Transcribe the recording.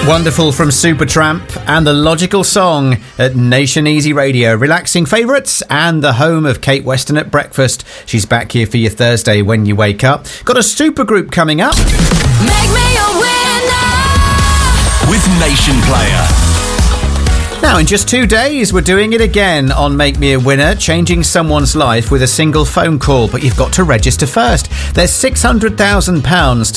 Wonderful from Supertramp and The Logical Song at Nation Easy Radio. Relaxing favourites and the home of Kate Weston at breakfast. She's back here for your Thursday when you wake up. Got a supergroup coming up. Make me a winner with Nation Player. Now, in just 2 days, we're doing it again on Make Me a Winner, changing someone's life with a single phone call. But you've got to register first. There's £600,000